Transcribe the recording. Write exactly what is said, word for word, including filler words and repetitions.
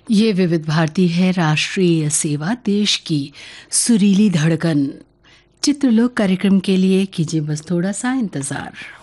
ये विविध भारती है, राष्ट्रीय सेवा, देश की सुरीली धड़कन। चित्रलोक कार्यक्रम के लिए कीजिए बस थोड़ा सा इंतज़ार।